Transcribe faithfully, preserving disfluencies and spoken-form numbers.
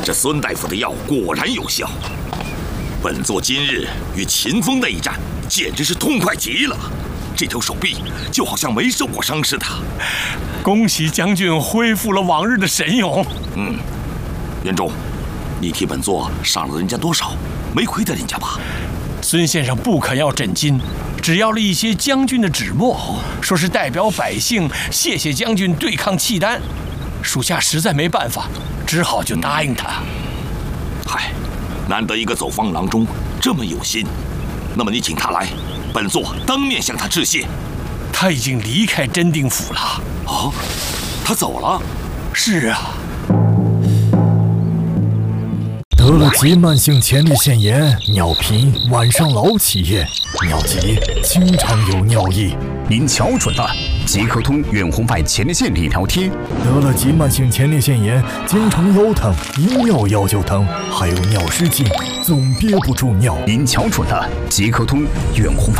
这孙大夫的药果然有效。本座今日与秦风那一战，简直是痛快极了。这条手臂就好像没受过伤似的。 恭喜将军恢复了往日的神勇。 嗯，元忠，你替本座赏了人家多少？没亏待人家吧？ 孙先生不肯要诊金，只要了一些将军的纸墨，说是代表百姓谢谢将军对抗契丹。属下实在没办法，只好就答应他。 嗨，难得一个走方郎中这么有心，那么你请他来，本座当面向他致谢。 他已经离开真定府了。 啊，他走了？ 是啊。 得了急慢性前列腺炎，尿频，晚上老起夜，尿急，经常有尿意。 您瞧准了，即刻通远红外前列腺理疗贴。 得了急慢性前列腺炎，经常腰疼，一尿腰就疼，还有尿失禁，总憋不住尿。 您瞧准了，即刻通远红外。